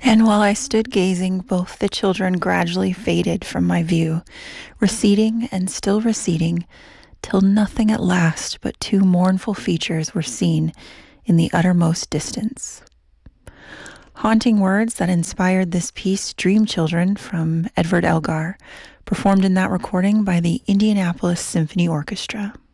And while I stood gazing, both the children gradually faded from my view, receding and still receding, till nothing at last but two mournful features were seen in the uttermost distance. Haunting words that inspired this piece, Dream Children, from Edward Elgar, performed in that recording by the Indianapolis Symphony Orchestra.